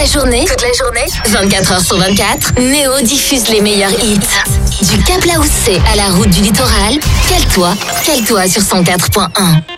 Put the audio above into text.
journée, 24 heures sur 24, Néo diffuse les meilleurs hits. Du Cap Laoussé à la route du littoral, cale-toi sur 104.1.